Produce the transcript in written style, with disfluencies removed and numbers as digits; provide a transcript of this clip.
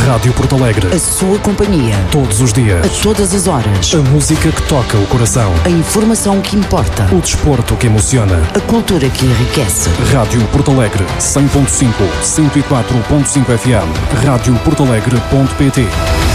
Rádio Porto Alegre. A sua companhia. Todos os dias. A todas as horas. A música que toca o coração. A informação que importa. O desporto que emociona. A cultura que enriquece. Rádio Porto Alegre. 100.5, 104.5 FM. Radioportoalegre.pt